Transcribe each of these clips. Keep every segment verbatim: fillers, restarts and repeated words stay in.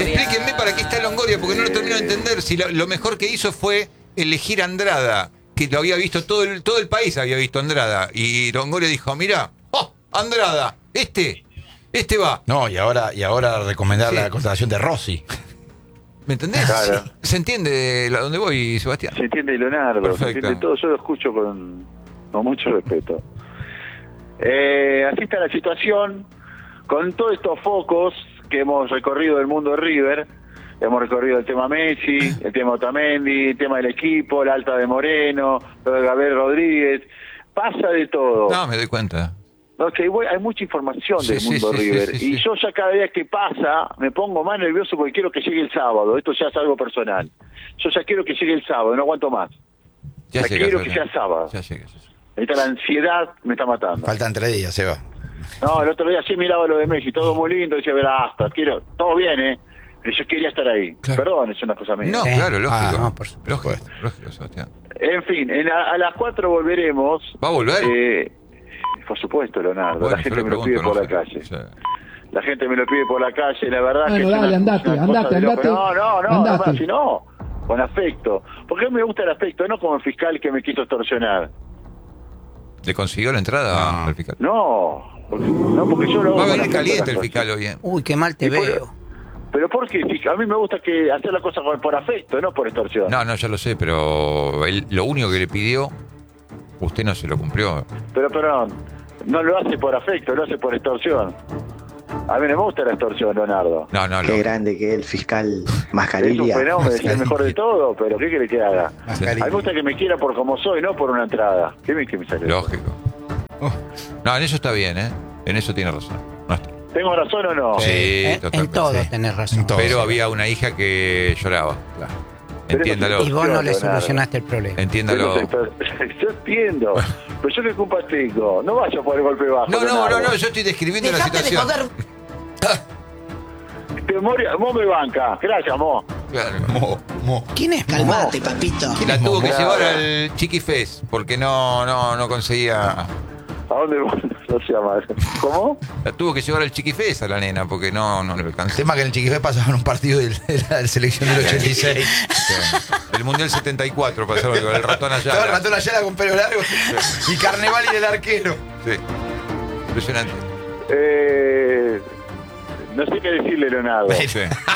Explíquenme para qué está Longoria, porque no lo termino de entender. Si lo, lo mejor que hizo fue elegir a Andrada, que lo había visto todo el, todo el país, había visto a Andrada. Y Longoria dijo, mirá, ¡oh, Andrada! Este, este va. No, y ahora, y ahora recomendar Sí. la contratación de Rossi. ¿Me entendés? Claro. ¿Se entiende a dónde voy, Sebastián? Se entiende Leonardo, Perfecto. se entiende todo, yo lo escucho con, con mucho respeto. Eh, así está la situación, con todos estos focos que hemos recorrido del mundo de River, hemos recorrido el tema Messi, el tema Otamendi, el tema del equipo, la alta de Moreno, lo de Gabriel Rodríguez, pasa de todo. No, me doy cuenta. No, que hay, hay mucha información Sí, del sí, mundo sí, River sí, sí, y sí. yo ya cada día que pasa me pongo más nervioso porque quiero que llegue el sábado. Esto ya es algo personal. Yo ya quiero que llegue el sábado, no aguanto más. Ya Ya llega, quiero que Sebastián. sea sábado. Ya llega. ya llega. Ahorita la ansiedad me está matando. Faltan tres días, Seba. No, el otro día sí miraba lo de Messi, todo muy lindo, decía, verá, hasta quiero, todo bien, ¿eh? Pero yo quería estar ahí. Claro. Perdón, es una cosa mía. No, Sí. claro, lógico. Ah, no, por lógico, supuesto. lógico, Sebastián. En fin, en a, a las cuatro volveremos. ¿Va a volver? Eh, por supuesto, Leonardo. Bueno, la yo gente le me lo pide pregunto, por no la sé. calle. Sí. La gente me lo pide por la calle, la verdad Bueno, que es dale, una, andate, una andate, cosa de loco. andate. No, no, no, Andate. no, si no, con afecto. Porque a mí me gusta el afecto, no como el fiscal que me quiso extorsionar. ¿Le consiguió la entrada No. al fiscal? No, porque, no, porque yo lo hago Va a con venir afecto caliente las el cosas. fiscal hoy, ¿eh? Uy, qué mal te Y por- veo. Pero porque si- a mí me gusta que hacer la cosa por, por afecto, no por extorsión. No, no, ya lo sé, pero él, lo único que le pidió, usted no se lo cumplió. Pero, perdón, no lo hace por afecto, lo hace por extorsión. A mí no me gusta la extorsión, Leonardo. No, no, Qué lo, grande que es el fiscal Es un Mascarilla. fenómeno, es el mejor de todo, pero ¿qué quiere que haga? A Mascarilla. mí me gusta que me quiera por como soy, no por una entrada. ¿Qué me, qué me sale? lógico. No, en eso está bien, ¿eh? En eso tiene razón. No está. ¿Tengo razón o no? Sí, En, en totalmente. todo sí. tenés razón. En todo. Pero había una hija que lloraba. Claro. Pero Entiéndalo. Y vos no le Leonardo. solucionaste el problema. Entiéndalo. Pero, yo entiendo, pero yo qué culpa tengo. No vaya por el golpe bajo. No, no, no, Leonardo. no, yo estoy describiendo la Dejate de situación. joder. Te morí- Vos me banca. Gracias, mo. Claro. Mo, mo. ¿Quién es? Calmate, papito. La tuvo que Claro. llevar al Chiquifés porque no, no, no conseguía. ¿A dónde vos? No se llama. ¿Cómo? La tuvo que llevar al Chiquifés a la nena porque no, no le El alcanzó. tema que en el Chiquifé pasaban un partido de la selección del ochenta y seis. El Mundial setenta y cuatro pasaron con el ratón allá. Estaba el ratón Ayala con pelo largo y Carnevali del arquero. Sí. Impresionante. Eh, no sé qué decirle, Leonardo. Sí.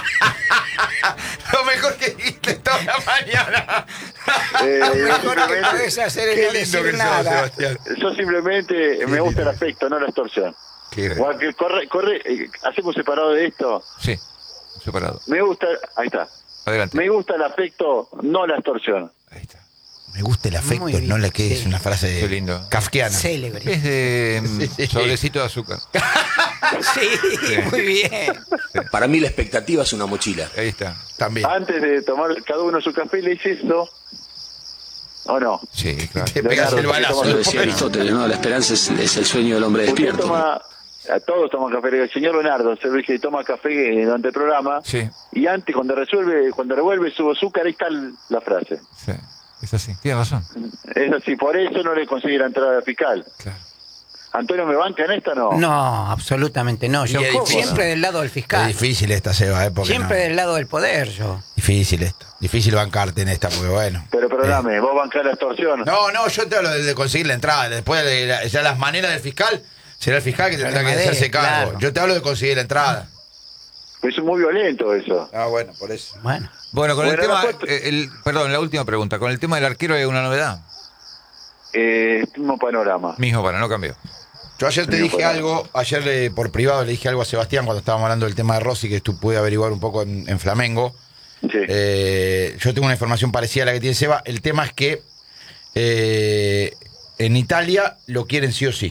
Lo mejor que dijiste toda la mañana. Eh, Lo mejor que simplemente- podés hacer es Qué no lindo decir que sos, nada. Sebastián. Yo simplemente me gusta el afecto, no la extorsión. Qué Igual que corre, corre, eh, hacemos separado de esto. Sí. Separado. Me gusta, ahí está. Adelante. Me gusta el afecto, no la extorsión. Ahí está. Me gusta el afecto, Muy bien, no la que es sí. una frase Qué lindo. kafkiana. Célebre. Es de mm, Sí, sí. sobrecito de azúcar. Sí, muy bien. Para mí la expectativa es una mochila. Ahí está. También. Antes de tomar cada uno su café, le hice esto. ¿O no? Sí, claro. Te pegas el balazo. Lo Lo decía Aristóteles, ¿no? La esperanza es, es el sueño del hombre Usted despierto. toma, a todos toman café. El señor Leonardo se ve que toma café eh, durante el programa. Sí, Y antes, cuando resuelve, cuando revuelve su azúcar, ahí está el- la frase. sí. Es así. Tiene razón. Es así, por eso no le conseguí la entrada fiscal. Claro. ¿Antonio me banca en esta no? No, absolutamente no. Yo Y es difícil. siempre del lado del Es fiscal. difícil esta, Seba, ¿eh? Porque Siempre no- del lado del poder, yo. Difícil esto. Difícil bancarte en esta, porque bueno. Pero perdóname, vos bancás la extorsión. No, no, yo te hablo de, de conseguir la entrada. Después de la- ya las maneras del fiscal, será el fiscal que tendrá que Madera, hacerse cargo. claro. Yo te hablo de conseguir la entrada. Es muy violento eso. Ah, bueno, por eso. Bueno. Bueno, con el Bueno, tema, nosotros- eh, el, perdón, la última pregunta. Con el tema del arquero hay una novedad. Eh, mismo panorama. Mismo para, no cambió. Yo ayer te Sí, dije por ahí. algo, ayer le- por privado le dije algo a Sebastián cuando estábamos hablando del tema de Rossi, que tú pude averiguar un poco en, en Flamengo. Sí. Eh, yo tengo una información parecida a la que tiene Seba. El tema es que eh, en Italia lo quieren sí o sí.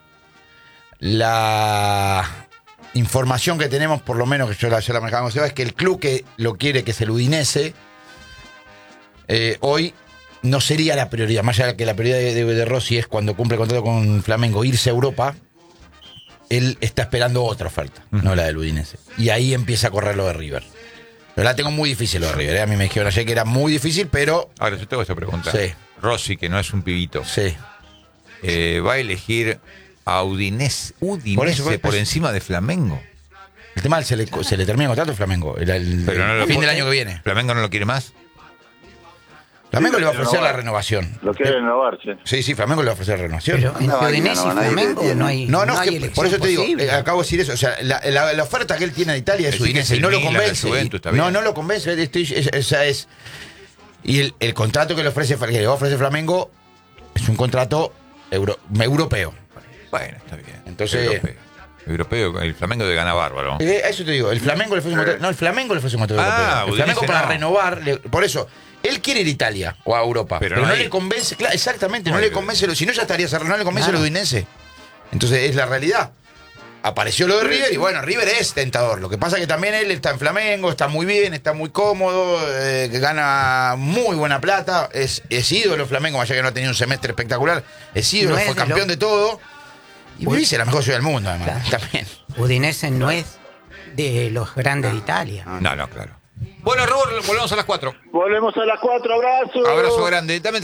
La información que tenemos, por lo menos que yo la, yo la manejaba con Seba, es que el club que lo quiere, que es el Udinese, eh, hoy no sería la prioridad. Más allá de que la prioridad de, de, de Rossi es cuando cumple contrato con Flamengo irse a Europa, él está esperando otra oferta, uh-huh. no la del Udinese. Y ahí empieza a correr lo de River. Pero la tengo muy difícil lo de River. ¿eh? A mí me dijeron ayer que era muy difícil, pero... Ahora, yo tengo esta pregunta. Sí. Rossi, que no es un pibito, Sí. eh, va a elegir a Udinese, Udinese Por eso, por, por eso. encima de Flamengo. El tema se le, se le termina el contrato a Flamengo. El, el- Pero no el lo fin puede- del año que viene. ¿Flamengo no lo quiere más? Flamengo Sí, le va a lo ofrecer quiere la renovación. Lo quiere renovarse. Sí, sí, Flamengo le va a ofrecer la renovación. Pero entre No, Udinese no, y nadie Flamengo te- no hay. No, no, hay es que elección por eso te digo, posible. eh, acabo de decir eso. O sea, la, la- la oferta que él tiene de Italia es Decís que Udinese es y no el lo Milan, el convence. Juventus, está Y- no, bien. no lo convence. Estoy, es, es- o sea, es- y el, el contrato que le ofrece que le ofrece Flamengo es un contrato euro- europeo. Bueno, está bien. Entonces- Europeo. Europeo, el Flamengo de gana bárbaro. Eh, a eso te digo, el Flamengo le ofrece un contrato. No, el Flamengo le ofrece un contrato Ah, europeo. El Udinese Flamengo para no. renovar, le- por eso, él quiere ir a Italia o a Europa, Pero pero, no no hay- le convence, claro, exactamente, no Muy le bien. convence, lo- si no ya estaría cerrado, no le convence Claro. lo udinese. Entonces es la realidad. Apareció lo de River y bueno, River es tentador. Lo que pasa es que también él está en Flamengo, está muy bien, está muy cómodo, eh, que gana muy buena plata, es, es ídolo Flamengo, más allá que no ha tenido un semestre espectacular, es ídolo, No es fue de campeón lo- de todo. Y Uy. dice la mejor ciudad del mundo, además. Claro. También. Udinese no es de los grandes de Italia. No, no, claro. Bueno, Robert, volvemos a las cuatro. Volvemos a las cuatro, abrazos. Abrazo grande. Dame